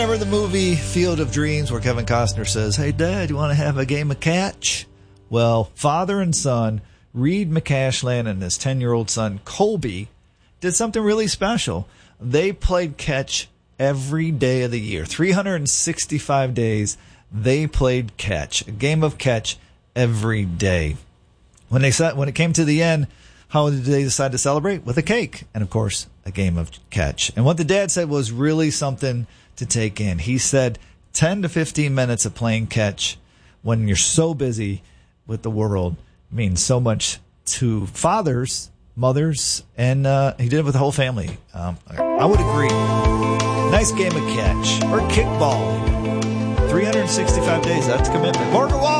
Remember the movie Field of Dreams where Kevin Costner says, "Hey, Dad, you want to have a game of catch?" Well, father and son, Reed McCashland and his 10-year-old son, Colby, did something really special. They played catch every day of the year. 365 days, they played catch, a game of catch every day. When it came to the end, how did they decide to celebrate? With a cake and, of course, a game of catch. And what the dad said was really something to take in. He said 10 to 15 minutes of playing catch when you're so busy with the world means so much to fathers, mothers, and he did it with the whole family. I would agree. Nice game of catch or kickball. 365 days, that's commitment. Morgan Wall.